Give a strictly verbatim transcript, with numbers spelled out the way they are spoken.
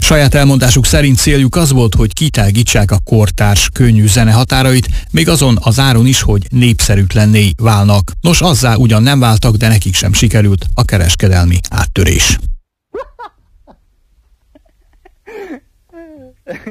Saját elmondásuk szerint céljuk az volt, hogy kitágítsák a kortárs könnyű zene határait, még azon az áron is, hogy népszerűtlenné válnak. Nos, azzá ugyan nem váltak, de nekik sem sikerült a kereskedelmi áttörés.